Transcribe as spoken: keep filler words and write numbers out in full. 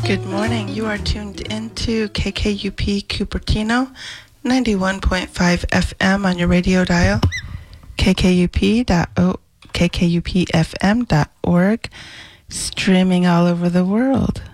Good morning. You are tuned into K K U P Cupertino, ninety-one point five F M on your radio dial, K K U P dot K K U P F M dot org, streaming all over the world.